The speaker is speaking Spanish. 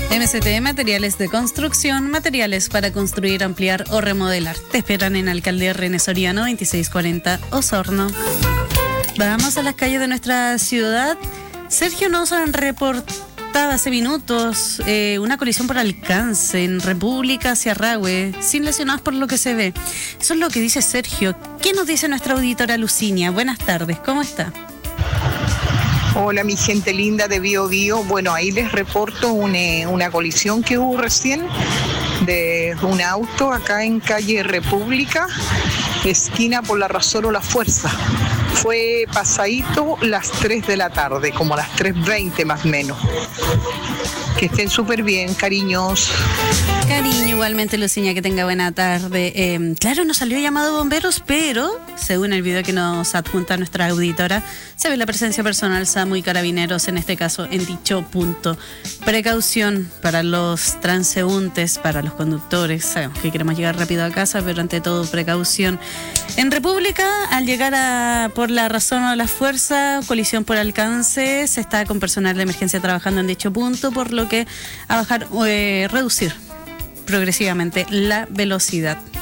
MCT, materiales de construcción, materiales para construir, ampliar o remodelar. Te esperan en Alcaldía René Soriano, 2640 Osorno. Vamos a las calles de nuestra ciudad. Sergio nos reportaba hace minutos una colisión por alcance en República hacia Rahue, sin lesionados por lo que se ve. Eso es lo que dice Sergio. ¿Qué nos dice nuestra auditora Lucinia? Buenas tardes, ¿cómo está? Hola, mi gente linda de Bio Bio. Bueno, ahí les reporto una colisión que hubo recién de un auto acá en calle República, esquina por la Razón o La Fuerza. Fue pasadito las 3 de la tarde, como a las 3:20 más o menos. Que estén súper bien, cariños. Cariño, igualmente, Luciña, que tenga buena tarde. Claro, nos salió llamado de bomberos, pero según el video que nos adjunta nuestra auditora, se ve la presencia personal SAMU y carabineros, en este caso, en dicho punto. Precaución para los transeúntes, para los conductores. Sabemos que queremos llegar rápido a casa, pero ante todo, precaución. En República, al llegar por la Razón o la Fuerza, colisión por alcance, se está con personal de emergencia trabajando en dicho punto, por lo que a bajar, reducir progresivamente la velocidad.